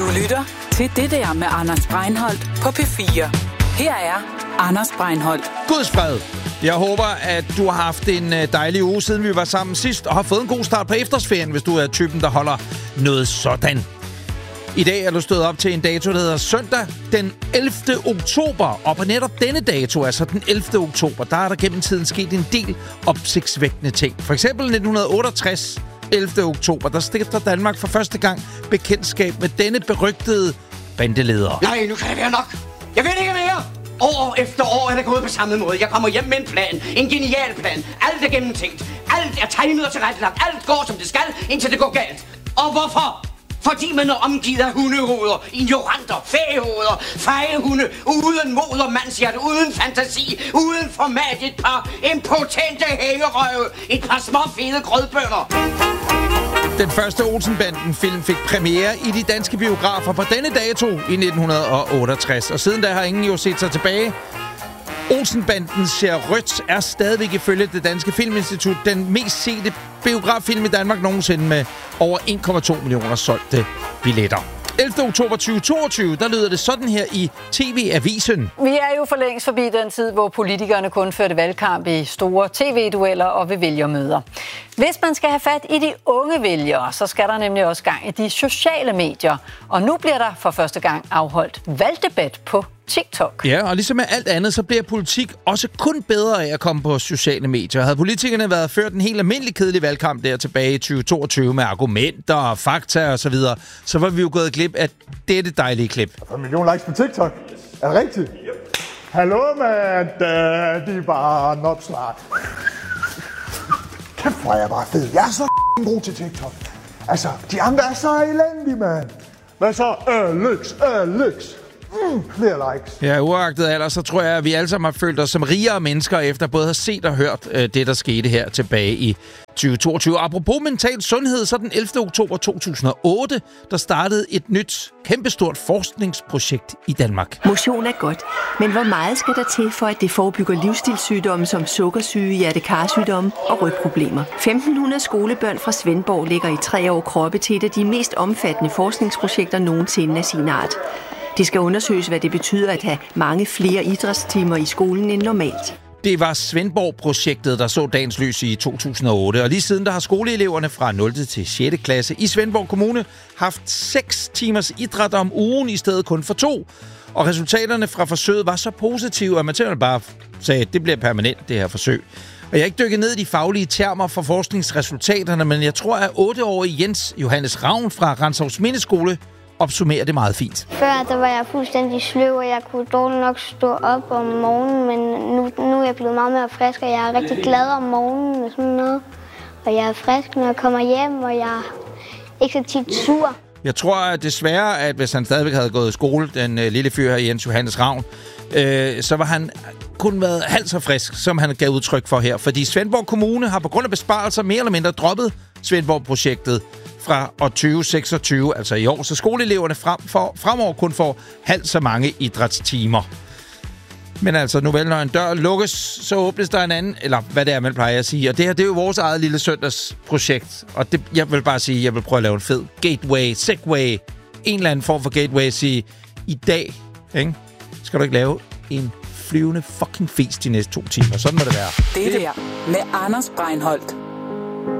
Du lytter til Det der med Anders Breinholt på P4. Her er Anders Breinholt. Guds fred. Jeg håber, at du har haft en dejlig uge, siden vi var sammen sidst, og har fået en god start på efterårsferien, hvis du er typen, der holder noget sådan. I dag er du stået op til en dato, der hedder søndag den 11. oktober. Og på netop denne dato, altså den 11. oktober, der er der gennem tiden sket en del opsigtsvækkende ting. For eksempel 1968, 11. oktober, der stifter Danmark for første gang bekendtskab med denne berygtede bandeleder. Nej, nu kan det være nok. Jeg vil ikke mere. År efter år er det gået på samme måde. Jeg kommer hjem med en plan. En genial plan. Alt er gennemtænkt. Alt er tegnet og tilrettelagt. Alt går, som det skal, indtil det går galt. Og hvorfor? Fordi man er omgivet af hundehoveder, ignoranter, fæhoveder, fejehunde, uden mod og mandshjerte, uden fantasi, uden format, et par impotente hængerøve, et par små fede grødbønder. Den første Olsenbanden-film fik premiere i de danske biografer på denne dato i 1968. Og siden da har ingen jo set sig tilbage. Olsenbanden ser rødt er stadigvæk ifølge det danske filminstitut den mest sete biograffilm i Danmark nogensinde med over 1,2 millioner solgte billetter. 11. oktober 2022, der lyder det sådan her i TV-avisen. Vi er jo for længst forbi den tid, hvor politikerne kun førte valgkamp i store tv-dueller og ved vælgermøder. Hvis man skal have fat i de unge vælgere, så skal der nemlig også gang i de sociale medier. Og nu bliver der for første gang afholdt valgdebat på TikTok. Ja, og ligesom med alt andet, så bliver politik også kun bedre af at komme på sociale medier. Havde politikerne været ført en helt almindelig kedelig valgkamp der tilbage i 2022 med argumenter og fakta og så videre, så var vi jo gået glip af dette dejlige klip. 1 million likes på TikTok. Er det rigtigt? Yep. Hallo, man. De er bare not snart. Kæft, hvor er jeg bare fed. Jeg er så god til TikTok. Altså, de andre er så elendige, mand. Hvad så? Alex. Flere likes. Ja, uagtet alder, så tror jeg, at vi alle sammen har følt os som rigere mennesker, efter både at have set og hørt det, der skete her tilbage i 2022. Apropos mental sundhed, så den 11. oktober 2008, der startede et nyt, kæmpestort forskningsprojekt i Danmark. Motion er godt, men hvor meget skal der til, for at det forebygger livsstilssygdomme som sukkersyge, hjertekarsygdomme og rygproblemer? 1.500 skolebørn fra Svendborg lægger i 3 år kroppe til et af de mest omfattende forskningsprojekter nogensinde af sin art. Det skal undersøges, hvad det betyder at have mange flere idrætstimer i skolen end normalt. Det var Svendborg-projektet, der så dagens lys i 2008, og lige siden der har skoleeleverne fra 0. til 6. klasse i Svendborg Kommune haft 6 timers idræt om ugen i stedet kun for 2. Og resultaterne fra forsøget var så positive, at man simpelthen bare sagde, at det bliver permanent, det her forsøg. Og jeg har ikke dykket ned i de faglige termer for forskningsresultaterne, men jeg tror, at 8-årige Jens Johannes Ravn fra Rantzausminde Skole opsummerer det meget fint. Før der var jeg fuldstændig sløv, og jeg kunne dårligt nok stå op om morgenen, men nu er jeg blevet meget mere frisk, og jeg er rigtig glad om morgenen og sådan noget. Og jeg er frisk, når jeg kommer hjem, og jeg er ikke så tit sur. Jeg tror at desværre, at hvis han stadigvæk havde gået i skole, den lille fyr her, Jens Johannes Ravn, så var han kun været halvt så frisk, som han gav udtryk for her. Fordi Svendborg Kommune har på grund af besparelser mere eller mindre droppet Svendborg-projektet fra år 2026, altså i år, så skoleeleverne fremover kun får halvt så mange idrætstimer. Men altså, nu vel, når en dør lukkes, så åbnes der en anden, eller hvad det er, man plejer at sige. Og det her, det er jo vores eget lille søndagsprojekt. Og det, jeg vil bare sige, jeg vil prøve at lave en fed gateway, segway, en eller anden form for gateway, sige, i dag, ikke? Skal du ikke lave en flyvende fucking fest de næste 2 timer. Sådan må det være. Det der med Anders Breinholt